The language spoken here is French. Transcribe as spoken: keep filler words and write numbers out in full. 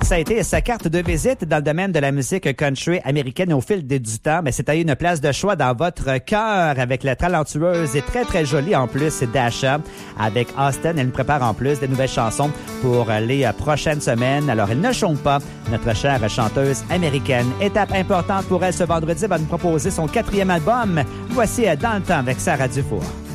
Ça a été sa carte de visite dans le domaine de la musique country américaine au fil du temps. Mais c'est à une place de choix dans votre cœur avec la talentueuse et très, très jolie en plus Dasha. Avec Austin, elle nous prépare en plus de nouvelles chansons pour les prochaines semaines. Alors, elle ne chante pas, notre chère chanteuse américaine. Étape importante pour elle ce vendredi, va nous proposer son quatrième album. Voici Dans le temps avec Sarah Dufour.